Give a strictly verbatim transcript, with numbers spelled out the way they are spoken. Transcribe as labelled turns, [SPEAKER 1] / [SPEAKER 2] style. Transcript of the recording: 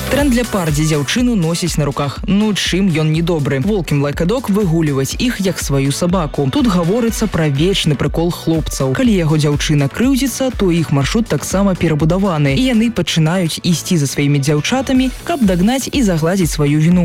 [SPEAKER 1] Тренд для пар, дзе дзяўчыну носіць на руках. Ну, чым ён недобры. Волкім лайкадок выгуліваць іх як сваю сабаку. Тут гаворыцца пра вечны прыкол хлопцаў. Калі яго дзяўчына крыўдзіцца, то іх маршрут таксама перабудаваны, і яны пачынаюць ісці за сваімі дзяўчатамі, каб дагнаць і загладзіць сваю віну.